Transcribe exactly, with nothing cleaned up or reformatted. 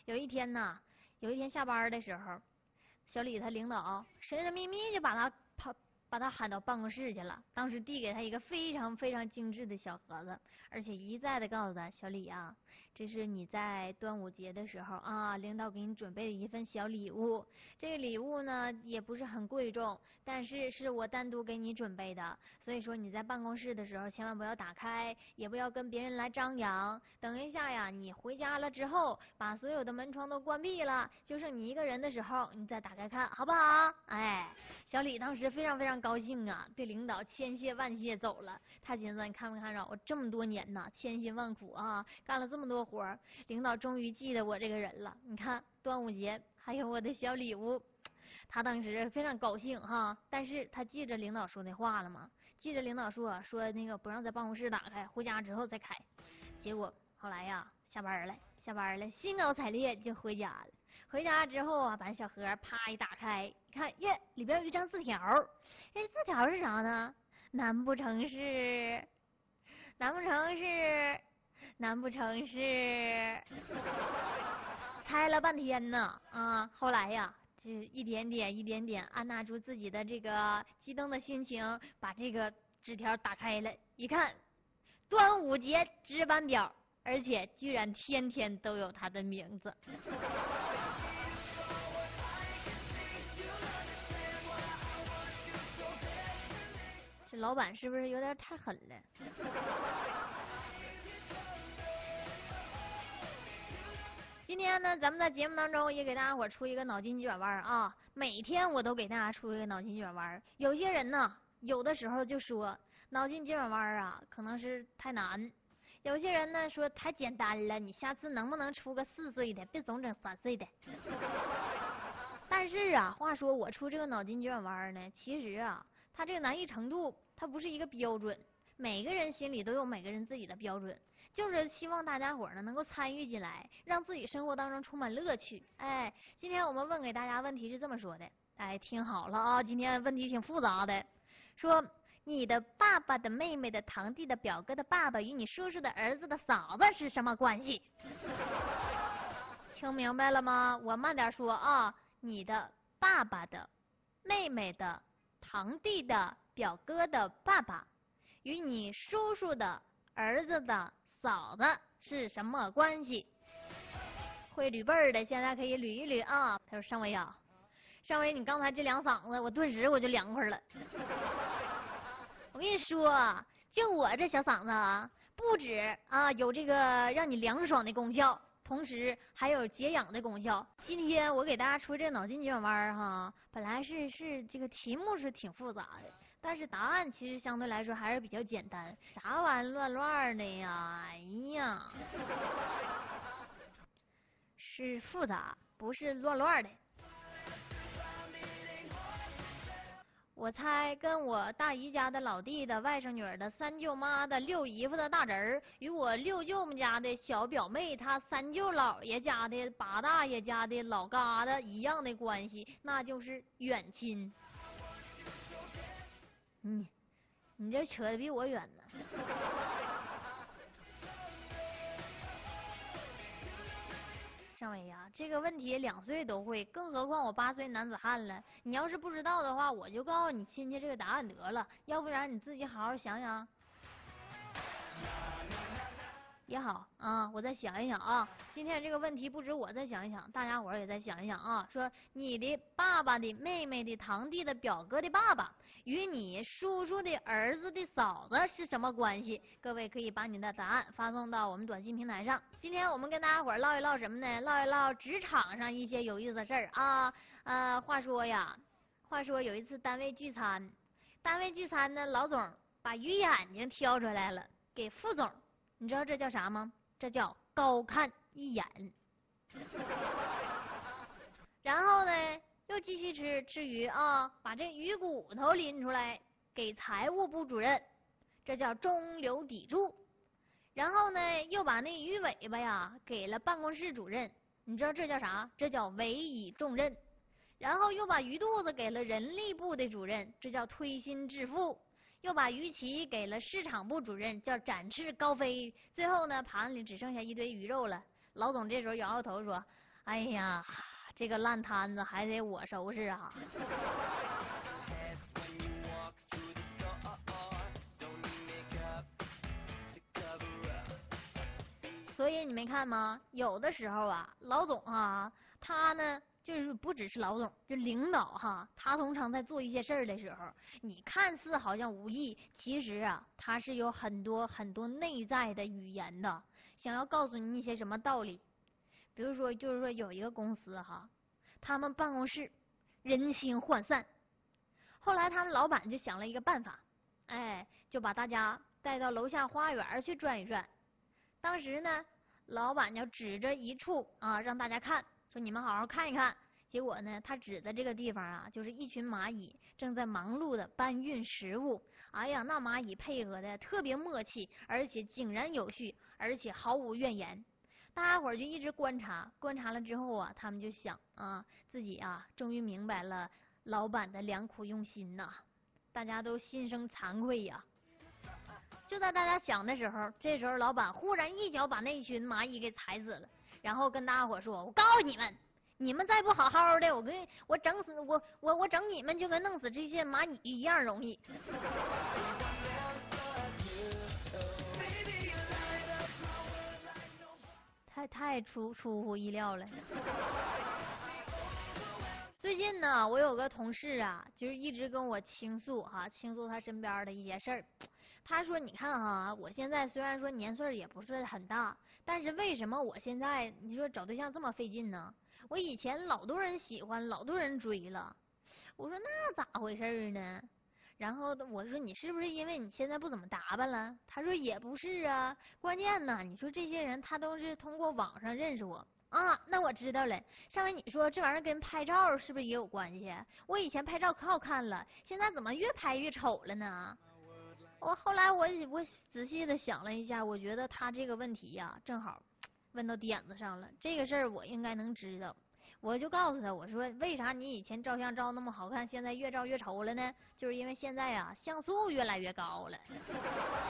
有一天呢，有一天下班的时候，小李他领导神神秘秘就把他跑。把他喊到办公室去了，当时递给他一个非常非常精致的小盒子，而且一再的告诉他，小李啊，这是你在端午节的时候啊，领导给你准备的一份小礼物。这个礼物呢也不是很贵重，但是是我单独给你准备的，所以说你在办公室的时候千万不要打开，也不要跟别人来张扬。等一下呀，你回家了之后，把所有的门窗都关闭了，就剩你一个人的时候，你再打开看，好不好？哎，小李当时非常非常高兴啊，对领导千谢万谢走了。他寻思，你看没看着我这么多年呐，千辛万苦啊，干了这么多活儿，领导终于记得我这个人了。你看端午节还有我的小礼物，他当时非常高兴哈。但是他记着领导说的话了吗？记着领导说说那个不让在办公室打开，回家之后再开。结果后来呀，下班了，下班了，兴高采烈就回家了。回家之后啊，把小盒啪一打开，一看耶，里边有一张字条。哎，字条是啥呢？难不成是？难不成是？难不成是？猜了半天呢啊！后来呀，这一点点一点点按捺住自己的这个激动的心情，把这个纸条打开了，一看，端午节值班表，而且居然天天都有他的名字。这老板是不是有点太狠了？今天呢，咱们在节目当中也给大家伙出一个脑筋急转弯啊！每天我都给大家出一个脑筋急转弯。有些人呢，有的时候就说脑筋急转弯啊，可能是太难；有些人呢说太简单了，你下次能不能出个四岁的，别总整三岁的。但是啊，话说我出这个脑筋急转弯呢，其实啊，它这个难易程度它不是一个标准，每个人心里都有每个人自己的标准，就是希望大家伙呢能够参与进来，让自己生活当中充满乐趣。哎，今天我们问给大家问题是这么说的，哎，听好了啊，今天问题挺复杂的，说你的爸爸的妹妹的堂弟的表哥的爸爸与你叔叔的儿子的嫂子是什么关系？听明白了吗？我慢点说啊。你的爸爸的、妹妹的、堂弟的、表哥的爸爸，与你叔叔的儿子的嫂子是什么关系？会捋背儿的，现在可以捋一捋啊。他说：“尚伟啊，尚伟，你刚才这两嗓子，我顿时我就凉快了。我跟你说，就我这小嗓子啊，不止啊有这个让你凉爽的功效。”同时还有解痒的功效。今天我给大家出这个脑筋急转弯哈，本来是是这个题目是挺复杂的，但是答案其实相对来说还是比较简单。啥玩意儿乱乱的呀？哎呀，是复杂，不是乱乱的。我猜跟我大姨家的老弟的外甥女儿的三舅妈的六姨夫的大侄儿，与我六舅母家的小表妹她三舅姥爷家的八大爷家的老疙瘩一样的关系，那就是远亲。嗯，你这扯得比我远呢。尚伟呀，这个问题两岁都会，更何况我八岁男子汉了。你要是不知道的话，我就告诉你亲戚这个答案得了，要不然你自己好好想想。也好啊，我再想一想啊。今天这个问题不止我再想一想，大家伙儿也再想一想啊。说你的爸爸的妹妹的堂弟的表哥的爸爸与你叔叔的儿子的嫂子是什么关系？各位可以把你的答案发送到我们短信平台上。今天我们跟大家伙儿唠一唠什么呢？唠一唠职场上一些有意思的事儿啊。呃，话说呀，话说有一次单位聚餐，单位聚餐呢，老总把鱼眼睛挑出来了，给副总。你知道这叫啥吗？这叫高看一眼。然后呢，又继续吃吃鱼啊，把这鱼骨头拎出来给财务部主任，这叫中流砥柱。然后呢，又把那鱼尾巴呀给了办公室主任，你知道这叫啥？这叫委以重任。然后又把鱼肚子给了人力部的主任，这叫推心置腹。又把鱼鳍给了市场部主任，叫展翅高飞。最后呢，盘子里只剩下一堆鱼肉了。老总这时候摇摇头说：“ 哎呀，这个烂摊子还得我收拾啊。所以你没看吗？有的时候啊，老总啊，他呢就是不只是老总，就领导哈，他通常在做一些事儿的时候，你看似好像无意，其实啊，他是有很多很多内在的语言的，想要告诉你一些什么道理。比如说，就是说有一个公司哈，他们办公室人心涣散，后来他们老板就想了一个办法，哎，就把大家带到楼下花园去转一转。当时呢，老板就指着一处啊，让大家看，说你们好好看一看。结果呢，他指的这个地方啊，就是一群蚂蚁正在忙碌的搬运食物。哎呀，那蚂蚁配合的特别默契，而且井然有序，而且毫无怨言。大家伙儿就一直观察，观察了之后啊，他们就想啊，自己啊，终于明白了老板的良苦用心呐、啊，大家都心生惭愧呀、啊。就在大家想的时候，这时候老板忽然一脚把那群蚂蚁给踩死了，然后跟大家伙说：“我告诉你们，你们再不好好的，我跟我整死我我我整你们就跟弄死这些蚂蚁一样容易。”太太出出乎意料了。最近呢，我有个同事啊，就是一直跟我倾诉哈，倾诉他身边的一些事儿。他说：“你看哈，我现在虽然说年岁也不是很大，但是为什么我现在你说找对象这么费劲呢？我以前老多人喜欢，老多人追了。”我说：“那咋回事呢？”然后我说：“你是不是因为你现在不怎么打扮了？”他说：“也不是啊，关键呢，你说这些人他都是通过网上认识我。”啊，那我知道了。上回你说这玩意儿跟拍照是不是也有关系？我以前拍照可好看了，现在怎么越拍越丑了呢？我后来我我仔细的想了一下，我觉得他这个问题呀、啊，正好问到点子上了。这个事儿我应该能知道，我就告诉他，我说为啥你以前照相照那么好看，现在越照越丑了呢？就是因为现在啊，像素越来越高了。